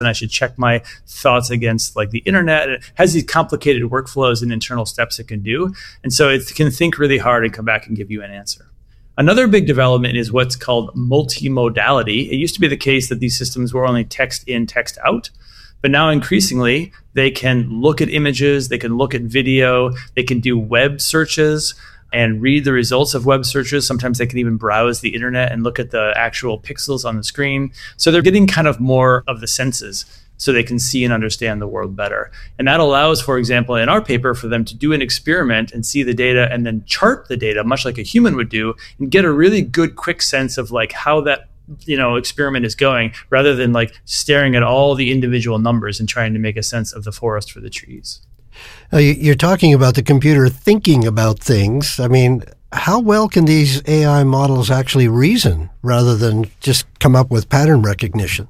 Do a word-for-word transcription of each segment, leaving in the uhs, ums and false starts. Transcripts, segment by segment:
and I should check my thoughts against like the internet. It has these complicated workflows and internal steps it can do. And so it can think really hard and come back and give you an answer. Another big development is what's called multimodality. It used to be the case that these systems were only text in, text out. But now increasingly, they can look at images, they can look at video, they can do web searches and read the results of web searches. Sometimes they can even browse the internet and look at the actual pixels on the screen. So they're getting kind of more of the senses so they can see and understand the world better. And that allows, for example, in our paper, for them to do an experiment and see the data and then chart the data, much like a human would do, and get a really good, quick sense of like how that you know experiment is going, rather than like staring at all the individual numbers and trying to make a sense of the forest for the trees. Uh, you're talking about the computer thinking about things. I mean, how well can these A I models actually reason rather than just come up with pattern recognition?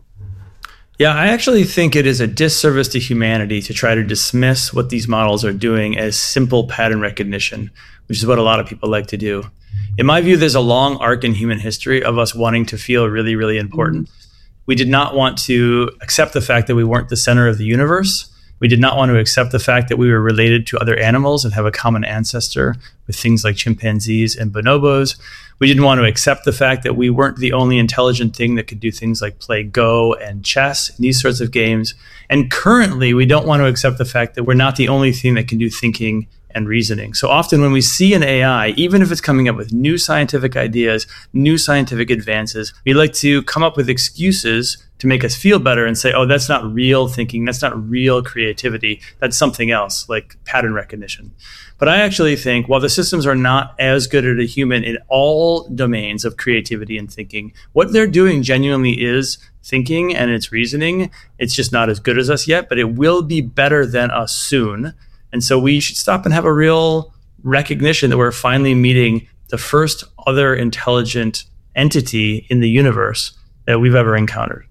Yeah, I actually think it is a disservice to humanity to try to dismiss what these models are doing as simple pattern recognition, which is what a lot of people like to do. In my view, there's a long arc in human history of us wanting to feel really, really important. We did not want to accept the fact that we weren't the center of the universe. We did not want to accept the fact that we were related to other animals and have a common ancestor with things like chimpanzees and bonobos. We didn't want to accept the fact that we weren't the only intelligent thing that could do things like play Go and chess and these sorts of games. And currently, we don't want to accept the fact that we're not the only thing that can do thinking and reasoning. So often when we see an A I, even if it's coming up with new scientific ideas, new scientific advances, we like to come up with excuses to make us feel better and say, oh, that's not real thinking, that's not real creativity, that's something else, like pattern recognition. But I actually think while the systems are not as good as a human in all domains of creativity and thinking, what they're doing genuinely is thinking and it's reasoning. It's just not as good as us yet, but it will be better than us soon. And so we should stop and have a real recognition that we're finally meeting the first other intelligent entity in the universe that we've ever encountered.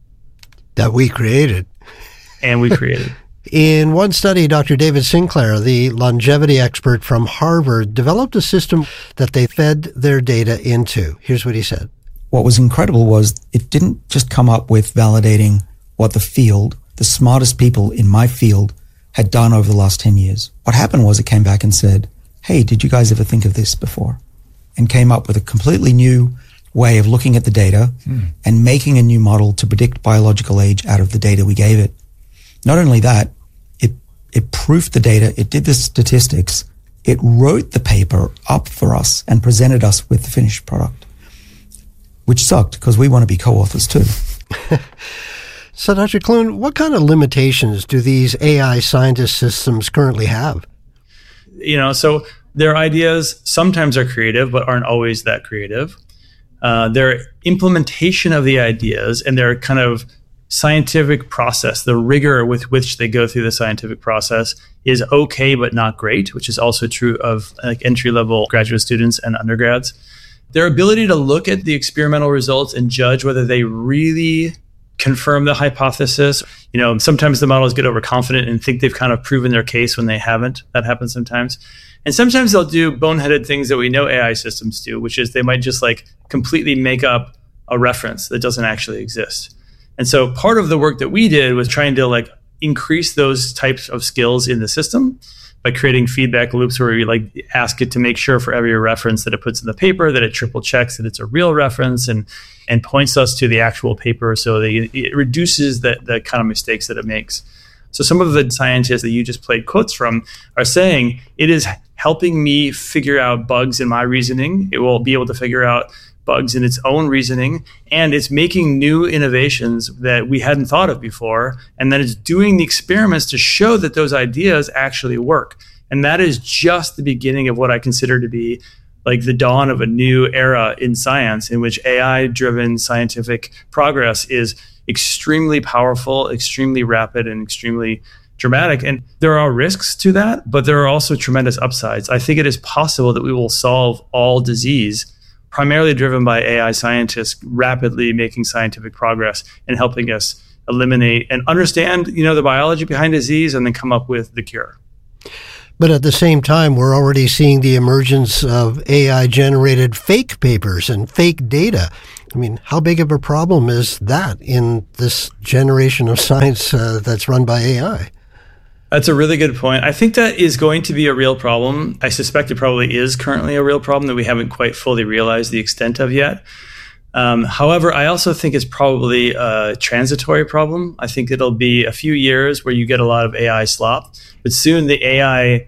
That we created. And we created. In one study, Doctor David Sinclair, the longevity expert from Harvard, developed a system that they fed their data into. Here's what he said. What was incredible was it didn't just come up with validating what the field, the smartest people in my field, had done over the last ten years. What happened was it came back and said, hey, did you guys ever think of this before? And came up with a completely new way of looking at the data hmm. and making a new model to predict biological age out of the data we gave it. Not only that, it it proofed the data, it did the statistics, it wrote the paper up for us and presented us with the finished product, which sucked because we want to be co-authors too. So, Doctor Clune, what kind of limitations do these A I scientist systems currently have? You know, so their ideas sometimes are creative, but aren't always that creative. Uh, their implementation of the ideas and their kind of scientific process, the rigor with which they go through the scientific process is okay, but not great, which is also true of like entry-level graduate students and undergrads. Their ability to look at the experimental results and judge whether they really confirm the hypothesis. You know, sometimes the models get overconfident and think they've kind of proven their case when they haven't. That happens sometimes. And sometimes they'll do boneheaded things that we know A I systems do, which is they might just like completely make up a reference that doesn't actually exist. And so part of the work that we did was trying to like increase those types of skills in the system by creating feedback loops where we like ask it to make sure for every reference that it puts in the paper that it triple checks that it's a real reference and and points us to the actual paper so that it reduces the, the kind of mistakes that it makes. So some of the scientists that you just played quotes from are saying it is helping me figure out bugs in my reasoning. It will be able to figure out bugs in its own reasoning, and it's making new innovations that we hadn't thought of before, and then it's doing the experiments to show that those ideas actually work. And that is just the beginning of what I consider to be like the dawn of a new era in science in which A I-driven scientific progress is extremely powerful, extremely rapid, and extremely dramatic. And there are risks to that, but there are also tremendous upsides. I think it is possible that we will solve all disease primarily driven by A I scientists rapidly making scientific progress and helping us eliminate and understand, you know, the biology behind disease and then come up with the cure. But at the same time, we're already seeing the emergence of A I-generated fake papers and fake data. I mean, how big of a problem is that in this generation of science uh, that's run by A I? That's a really good point. I think that is going to be a real problem. I suspect it probably is currently a real problem that we haven't quite fully realized the extent of yet. Um, however, I also think it's probably a transitory problem. I think it'll be a few years where you get a lot of A I slop, but soon the A I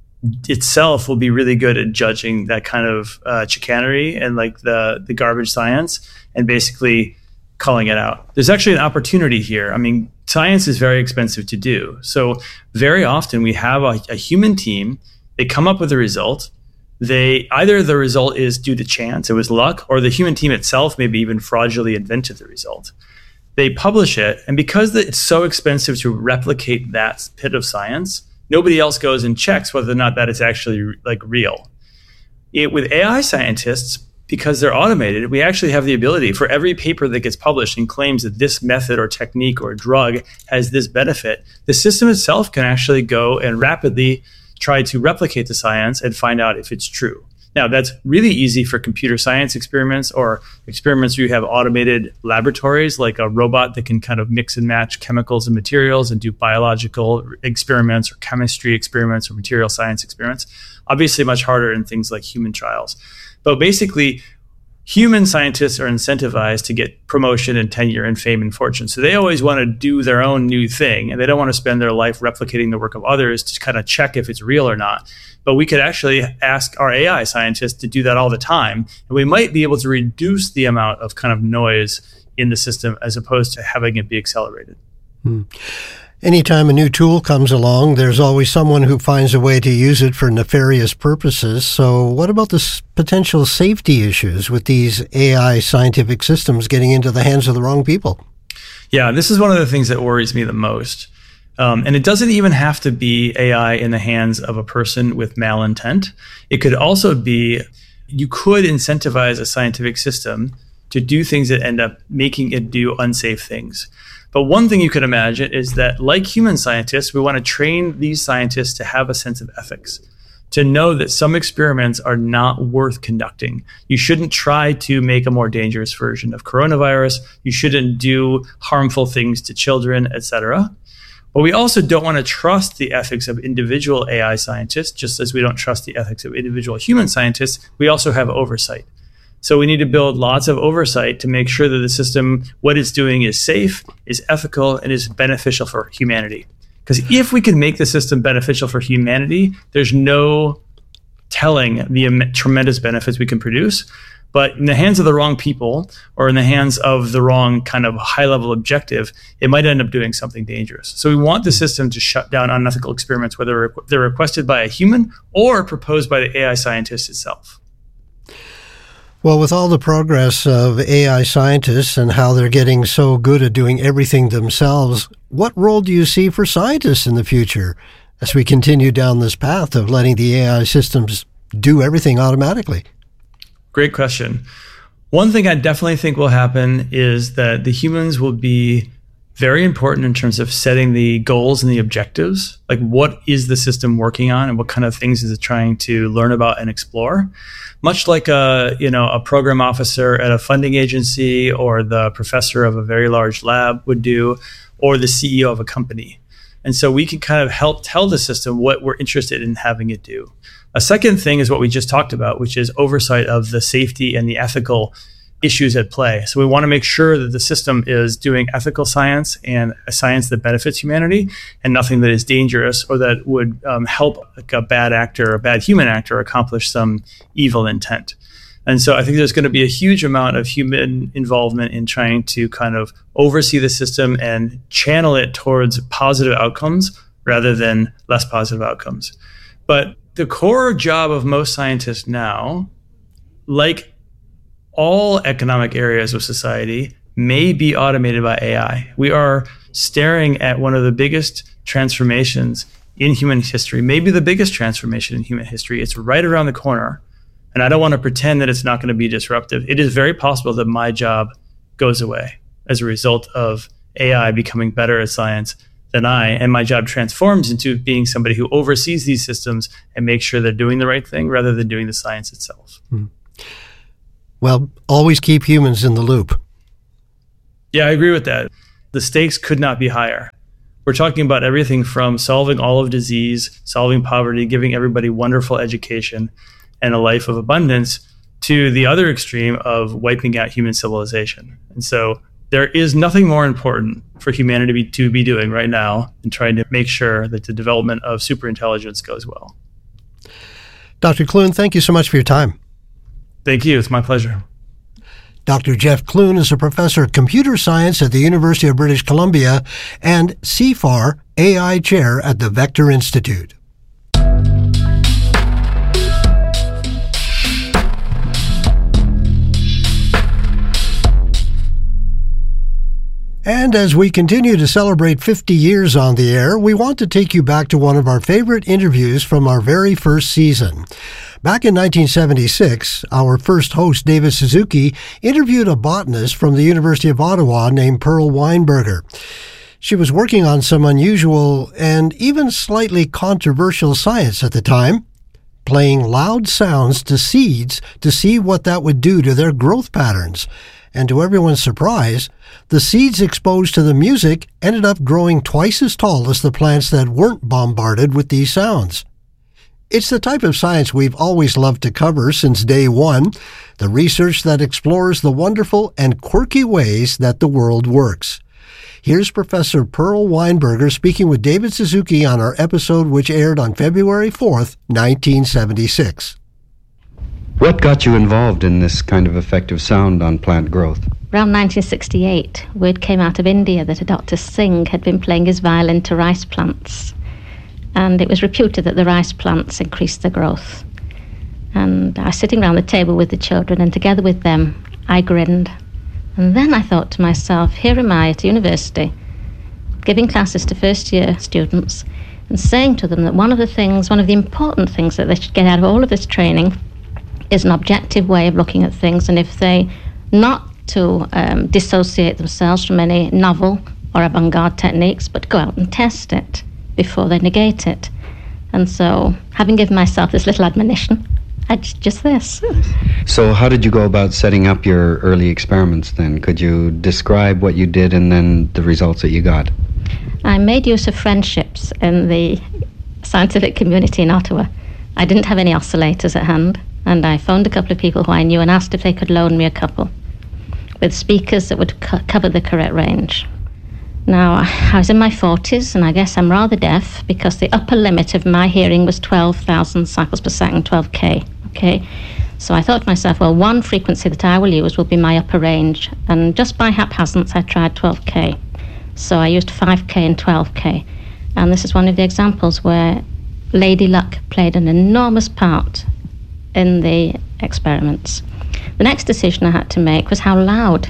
itself will be really good at judging that kind of uh, chicanery and like the, the garbage science and basically calling it out. There's actually an opportunity here. I mean, science is very expensive to do. So very often we have a, a human team, they come up with a result. They either the result is due to chance, it was luck, or the human team itself maybe even fraudulently invented the result. They publish it, and because it's so expensive to replicate that bit of science, nobody else goes and checks whether or not that is actually like real. It, with A I scientists, because they're automated, we actually have the ability for every paper that gets published and claims that this method or technique or drug has this benefit, the system itself can actually go and rapidly try to replicate the science and find out if it's true. Now, that's really easy for computer science experiments or experiments where you have automated laboratories like a robot that can kind of mix and match chemicals and materials and do biological experiments or chemistry experiments or material science experiments. Obviously, much harder in things like human trials. But basically, human scientists are incentivized to get promotion and tenure and fame and fortune. So they always want to do their own new thing, and they don't want to spend their life replicating the work of others to kind of check if it's real or not. But we could actually ask our A I scientists to do that all the time, and we might be able to reduce the amount of kind of noise in the system as opposed to having it be accelerated. Hmm. Anytime a new tool comes along, there's always someone who finds a way to use it for nefarious purposes. So what about the s- potential safety issues with these A I scientific systems getting into the hands of the wrong people? Yeah, this is one of the things that worries me the most. Um, and it doesn't even have to be A I in the hands of a person with malintent. It could also be, you could incentivize a scientific system to do things that end up making it do unsafe things. But one thing you could imagine is that, like human scientists, we want to train these scientists to have a sense of ethics, to know that some experiments are not worth conducting. You shouldn't try to make a more dangerous version of coronavirus. You shouldn't do harmful things to children, et cetera. But we also don't want to trust the ethics of individual A I scientists, just as we don't trust the ethics of individual human scientists. We also have oversight. So we need to build lots of oversight to make sure that the system, what it's doing is safe, is ethical, and is beneficial for humanity. Because if we can make the system beneficial for humanity, there's no telling the im- tremendous benefits we can produce. But in the hands of the wrong people or in the hands of the wrong kind of high-level objective, it might end up doing something dangerous. So we want the system to shut down unethical experiments, whether they're requested by a human or proposed by the A I scientist itself. Well, with all the progress of A I scientists and how they're getting so good at doing everything themselves, what role do you see for scientists in the future as we continue down this path of letting the A I systems do everything automatically? Great question. One thing I definitely think will happen is that the humans will be very important in terms of setting the goals and the objectives. Like, what is the system working on and what kind of things is it trying to learn about and explore? Much like a, you know, a program officer at a funding agency or the professor of a very large lab would do, or the C E O of a company. And so we can kind of help tell the system what we're interested in having it do. A second thing is what we just talked about, which is oversight of the safety and the ethical issues at play. So we want to make sure that the system is doing ethical science and a science that benefits humanity and nothing that is dangerous or that would um, help like a bad actor or a bad human actor accomplish some evil intent. And so I think there's going to be a huge amount of human involvement in trying to kind of oversee the system and channel it towards positive outcomes rather than less positive outcomes. But the core job of most scientists now, like all economic areas of society, may be automated by A I. We are staring at one of the biggest transformations in human history, maybe the biggest transformation in human history. It's right around the corner. And I don't want to pretend that it's not going to be disruptive. It is very possible that my job goes away as a result of A I becoming better at science than I, and my job transforms into being somebody who oversees these systems and makes sure they're doing the right thing rather than doing the science itself. Hmm. Well, always keep humans in the loop. Yeah, I agree with that. The stakes could not be higher. We're talking about everything from solving all of disease, solving poverty, giving everybody wonderful education and a life of abundance, to the other extreme of wiping out human civilization. And so there is nothing more important for humanity to be, to be doing right now than trying to make sure that the development of superintelligence goes well. Doctor Clune, thank you so much for your time. Thank you. It's my pleasure. Doctor Jeff Clune is a professor of computer science at the University of British Columbia and C F A R A I chair at the Vector Institute. And as we continue to celebrate fifty years on the air, we want to take you back to one of our favorite interviews from our very first season. Back in nineteen seventy-six, our first host, David Suzuki, interviewed a botanist from the University of Ottawa named Pearl Weinberger. She was working on some unusual and even slightly controversial science at the time, playing loud sounds to seeds to see what that would do to their growth patterns. And to everyone's surprise, the seeds exposed to the music ended up growing twice as tall as the plants that weren't bombarded with these sounds. It's the type of science we've always loved to cover since day one, the research that explores the wonderful and quirky ways that the world works. Here's Professor Pearl Weinberger speaking with David Suzuki on our episode which aired on February fourth, nineteen seventy-six. What got you involved in this kind of effective sound on plant growth? Around nineteen sixty-eight, word came out of India that a Doctor Singh had been playing his violin to rice plants. And it was reputed that the rice plants increased their growth. And I was sitting around the table with the children, and together with them, I grinned. And then I thought to myself, here am I at university, giving classes to first-year students, and saying to them that one of the things, one of the important things that they should get out of all of this training is an objective way of looking at things, and if they not to um, dissociate themselves from any novel or avant-garde techniques, but go out and test it before they negate it. And so, having given myself this little admonition, I j- just this. So how did you go about setting up your early experiments then? Could you describe what you did and then the results that you got? I made use of friendships in the scientific community in Ottawa. I didn't have any oscillators at hand, and I phoned a couple of people who I knew and asked if they could loan me a couple with speakers that would co- cover the correct range. Now, I was in my forties, and I guess I'm rather deaf because the upper limit of my hearing was twelve thousand cycles per second, twelve K, okay? So I thought to myself, well, one frequency that I will use will be my upper range, and just by haphazard, I tried twelve K. So I used five K and twelve K, and this is one of the examples where Lady Luck played an enormous part in the experiments. The next decision I had to make was how loud.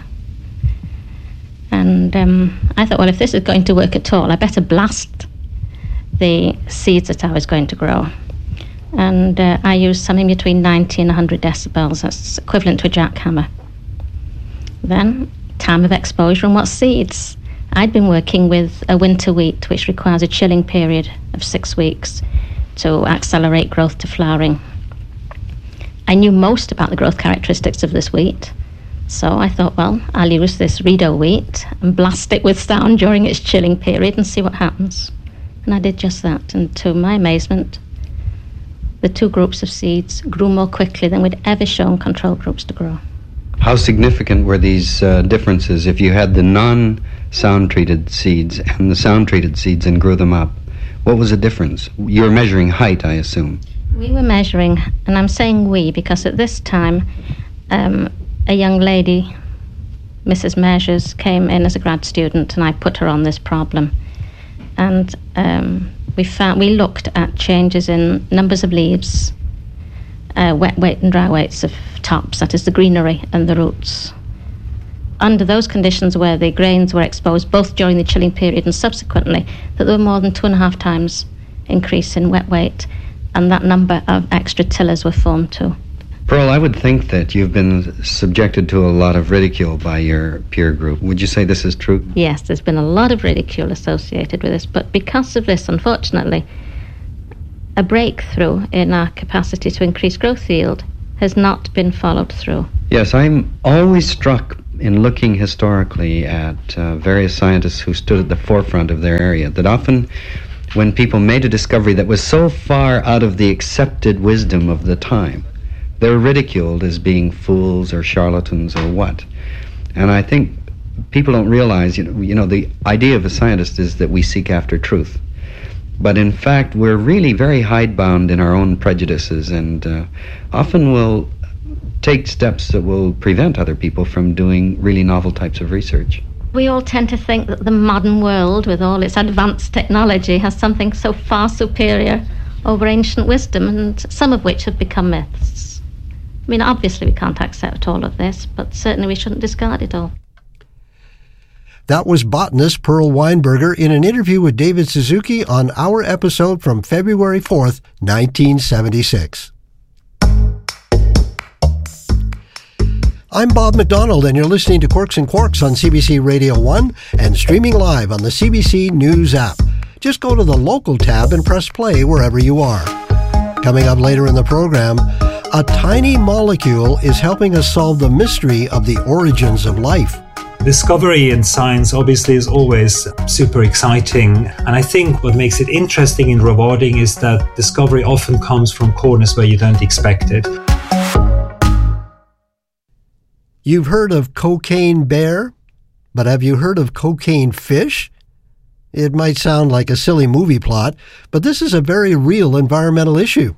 And um, I thought, well, if this is going to work at all, I better blast the seeds that I was going to grow. And uh, I used something between ninety and one hundred decibels. That's equivalent to a jackhammer. Then, time of exposure and what seeds. I'd been working with a winter wheat, which requires a chilling period of six weeks to accelerate growth to flowering. I knew most about the growth characteristics of this wheat. So I thought, well, I'll use this Rideau wheat and blast it with sound during its chilling period and see what happens. And I did just that. And to my amazement, the two groups of seeds grew more quickly than we'd ever shown control groups to grow. How significant were these uh, differences if you had the non-sound treated seeds and the sound treated seeds and grew them up? What was the difference? You were measuring height, I assume. We were measuring, and I'm saying we because at this time, um, a young lady, Missus Measures, came in as a grad student, and I put her on this problem. And um, we found we looked at changes in numbers of leaves, uh, wet weight and dry weights of tops, that is the greenery and the roots. Under those conditions where the grains were exposed both during the chilling period and subsequently, that there were more than two and a half times increase in wet weight, and that number of extra tillers were formed too. Pearl, I would think that you've been subjected to a lot of ridicule by your peer group. Would you say this is true? Yes, there's been a lot of ridicule associated with this, but because of this, unfortunately, a breakthrough in our capacity to increase growth yield has not been followed through. Yes, I'm always struck in looking historically at uh, various scientists who stood at the forefront of their area, that often when people made a discovery that was so far out of the accepted wisdom of the time, they're ridiculed as being fools or charlatans or what. And I think people don't realize, you know, you know, the idea of a scientist is that we seek after truth. But in fact, we're really very hidebound in our own prejudices, and uh, often will take steps that will prevent other people from doing really novel types of research. We all tend to think that the modern world, with all its advanced technology, has something so far superior over ancient wisdom, and some of which have become myths. I mean, obviously we can't accept all of this, but certainly we shouldn't discard it all. That was botanist Pearl Weinberger in an interview with David Suzuki on our episode from February fourth, nineteen seventy-six. I'm Bob McDonald, and you're listening to Quirks and Quarks on C B C Radio one and streaming live on the C B C News app. Just go to the local tab and press play wherever you are. Coming up later in the program, a tiny molecule is helping us solve the mystery of the origins of life. Discovery in science obviously is always super exciting, and I think what makes it interesting and rewarding is that discovery often comes from corners where you don't expect it. You've heard of cocaine bear, but have you heard of cocaine fish? It might sound like a silly movie plot, but this is a very real environmental issue.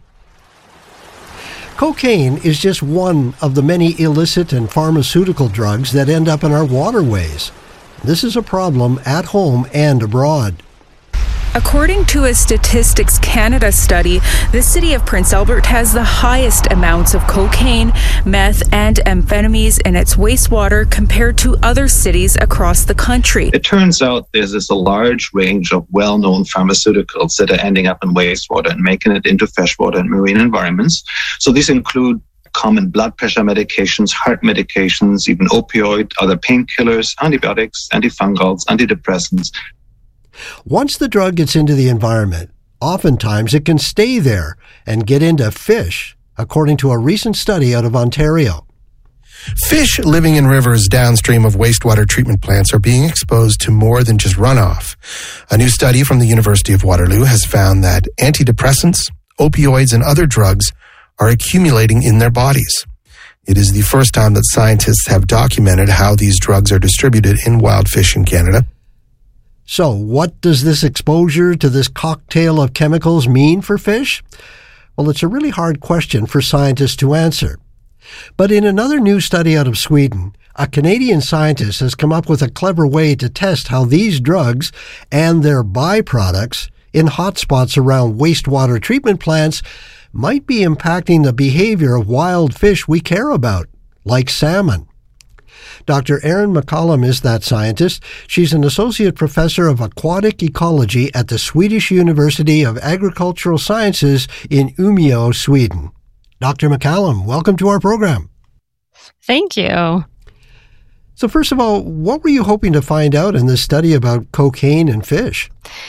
Cocaine is just one of the many illicit and pharmaceutical drugs that end up in our waterways. This is a problem at home and abroad. According to a Statistics Canada study, the city of Prince Albert has the highest amounts of cocaine, meth, and amphetamines in its wastewater compared to other cities across the country. It turns out there's this a large range of well-known pharmaceuticals that are ending up in wastewater and making it into freshwater and marine environments. So these include common blood pressure medications, heart medications, even opioid, other painkillers, antibiotics, antifungals, antidepressants. Once the drug gets into the environment, oftentimes it can stay there and get into fish, according to a recent study out of Ontario. Fish living in rivers downstream of wastewater treatment plants are being exposed to more than just runoff. A new study from the University of Waterloo has found that antidepressants, opioids, and other drugs are accumulating in their bodies. It is the first time that scientists have documented how these drugs are distributed in wild fish in Canada. So what does this exposure to this cocktail of chemicals mean for fish? Well, it's a really hard question for scientists to answer. But in another new study out of Sweden, a Canadian scientist has come up with a clever way to test how these drugs and their byproducts in hotspots around wastewater treatment plants might be impacting the behavior of wild fish we care about, like salmon. Doctor Erin McCallum is that scientist. She's an associate professor of aquatic ecology at the Swedish University of Agricultural Sciences in Umeå, Sweden. Doctor McCallum, welcome to our program. Thank you. So first of all, what were you hoping to find out in this study about cocaine and fish?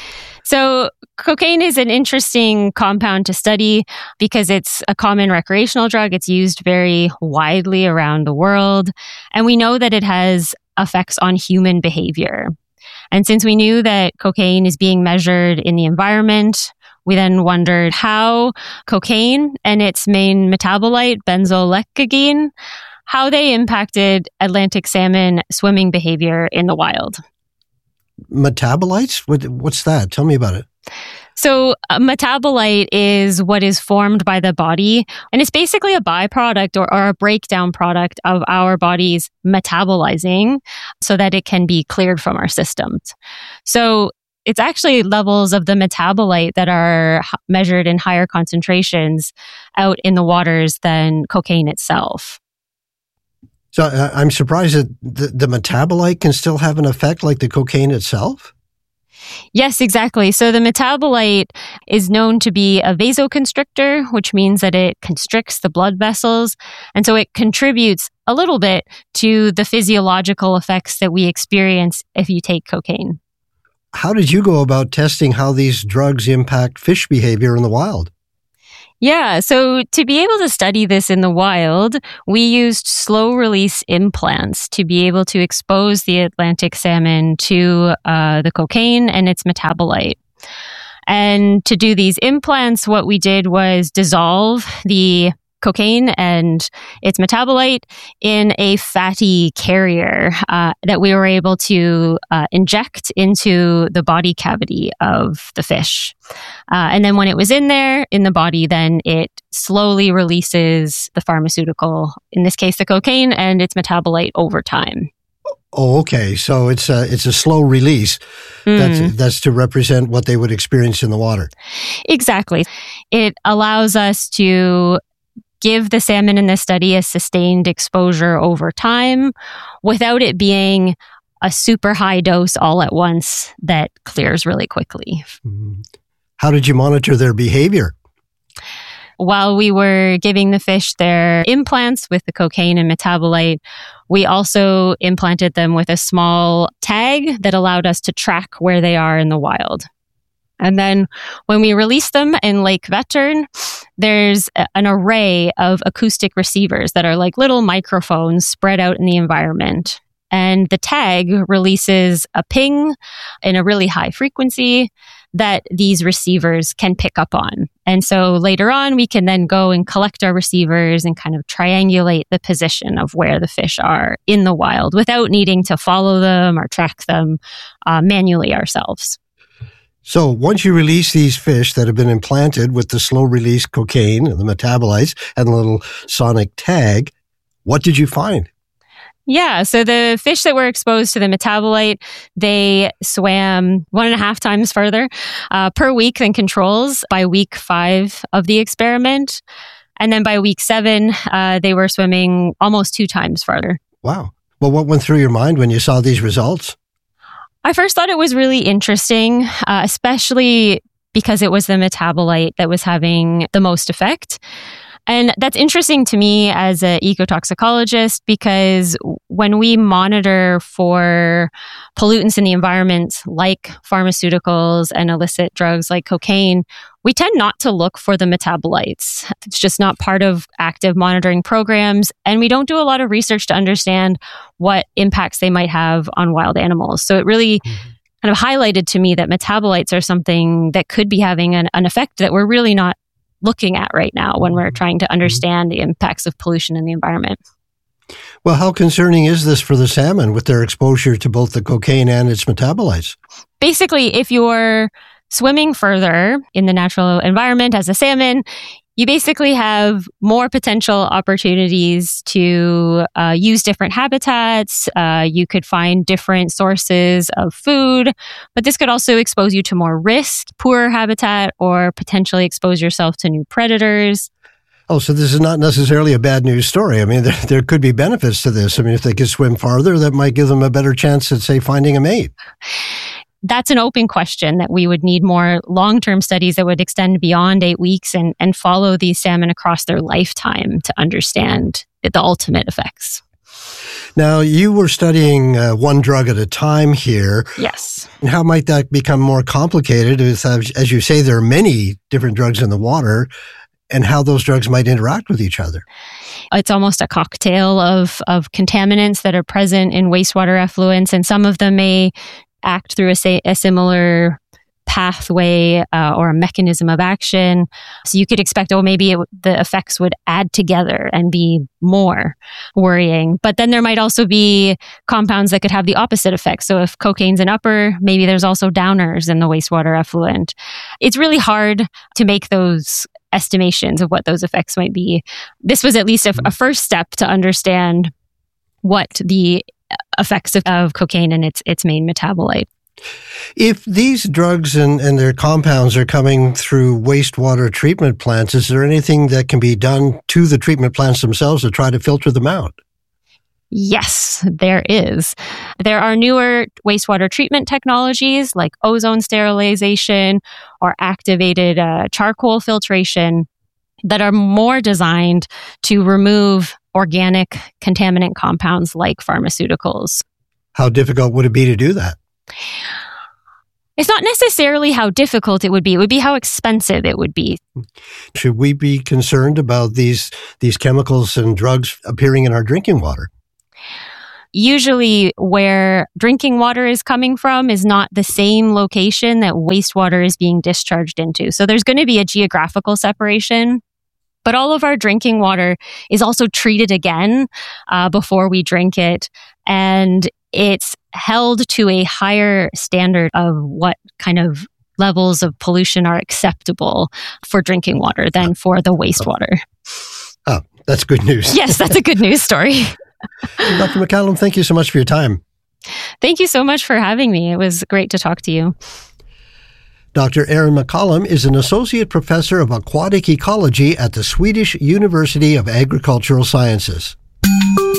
So cocaine is an interesting compound to study because it's a common recreational drug. It's used very widely around the world. And we know that it has effects on human behavior. And since we knew that cocaine is being measured in the environment, we then wondered how cocaine and its main metabolite, benzoylglucone, how they impacted Atlantic salmon swimming behavior in the wild. Metabolites? What, what's that? Tell me about it. So a metabolite is what is formed by the body, and it's basically a byproduct or, or a breakdown product of our body's metabolizing so that it can be cleared from our systems. So it's actually levels of the metabolite that are measured in higher concentrations out in the waters than cocaine itself. So uh, I'm surprised that the, the metabolite can still have an effect like the cocaine itself? Yes, exactly. So the metabolite is known to be a vasoconstrictor, which means that it constricts the blood vessels. And so it contributes a little bit to the physiological effects that we experience if you take cocaine. How did you go about testing how these drugs impact fish behavior in the wild? Yeah, so to be able to study this in the wild, we used slow release implants to be able to expose the Atlantic salmon to uh, the cocaine and its metabolite. And to do these implants, what we did was dissolve the cocaine and its metabolite in a fatty carrier uh, that we were able to uh, inject into the body cavity of the fish. Uh, and then when it was in there, in the body, then it slowly releases the pharmaceutical, in this case, the cocaine and its metabolite over time. Oh, okay. So it's a, it's a slow release. Mm. That's, that's to represent what they would experience in the water. Exactly. It allows us to give the salmon in this study a sustained exposure over time without it being a super high dose all at once that clears really quickly. How did you monitor their behavior? While we were giving the fish their implants with the cocaine and metabolite, we also implanted them with a small tag that allowed us to track where they are in the wild. And then when we release them in Lake Vettern, there's a, an array of acoustic receivers that are like little microphones spread out in the environment. And the tag releases a ping in a really high frequency that these receivers can pick up on. And so later on, we can then go and collect our receivers and kind of triangulate the position of where the fish are in the wild without needing to follow them or track them uh, manually ourselves. So once you release these fish that have been implanted with the slow-release cocaine and the metabolites and the little sonic tag, what did you find? Yeah, so the fish that were exposed to the metabolite, they swam one and a half times further uh, per week than controls by week five of the experiment. And then by week seven, uh, they were swimming almost two times farther. Wow. Well, what went through your mind when you saw these results? I first thought it was really interesting, uh, especially because it was the metabolite that was having the most effect. And that's interesting to me as an ecotoxicologist because when we monitor for pollutants in the environment like pharmaceuticals and illicit drugs like cocaine, we tend not to look for the metabolites. It's just not part of active monitoring programs. And we don't do a lot of research to understand what impacts they might have on wild animals. So it really mm-hmm. kind of highlighted to me that metabolites are something that could be having an, an effect that we're really not looking at right now when we're trying to understand the impacts of pollution in the environment. Well, how concerning is this for the salmon with their exposure to both the cocaine and its metabolites? Basically, if you're swimming further in the natural environment as a salmon, you basically have more potential opportunities to uh, use different habitats. Uh, you could find different sources of food, but this could also expose you to more risk, poorer habitat, or potentially expose yourself to new predators. Oh, so this is not necessarily a bad news story. I mean, there, there could be benefits to this. I mean, if they could swim farther, that might give them a better chance at, say, finding a mate. That's an open question that we would need more long-term studies that would extend beyond eight weeks and, and follow these salmon across their lifetime to understand the ultimate effects. Now, you were studying uh, one drug at a time here. Yes. And how might that become more complicated? As, as you say, there are many different drugs in the water, and how those drugs might interact with each other. It's almost a cocktail of, of contaminants that are present in wastewater effluents, and some of them may act through a, say, a similar pathway uh, or a mechanism of action. So you could expect, oh, maybe it, the effects would add together and be more worrying. But then there might also be compounds that could have the opposite effect. So if cocaine's an upper, maybe there's also downers in the wastewater effluent. It's really hard to make those estimations of what those effects might be. This was at least a, a first step to understand what the effects of, of cocaine and its its main metabolite. If these drugs and, and their compounds are coming through wastewater treatment plants, is there anything that can be done to the treatment plants themselves to try to filter them out? Yes, there is. There are newer wastewater treatment technologies like ozone sterilization or activated uh, charcoal filtration that are more designed to remove organic contaminant compounds like pharmaceuticals. How difficult would it be to do that? It's not necessarily how difficult it would be. It would be how expensive it would be. Should we be concerned about these these chemicals and drugs appearing in our drinking water? Usually where drinking water is coming from is not the same location that wastewater is being discharged into. So there's going to be a geographical separation. But all of our drinking water is also treated again uh, before we drink it. And it's held to a higher standard of what kind of levels of pollution are acceptable for drinking water than for the wastewater. Oh, that's good news. Yes, that's a good news story. Doctor McCallum, thank you so much for your time. Thank you so much for having me. It was great to talk to you. Doctor Erin McCallum is an associate professor of aquatic ecology at the Swedish University of Agricultural Sciences.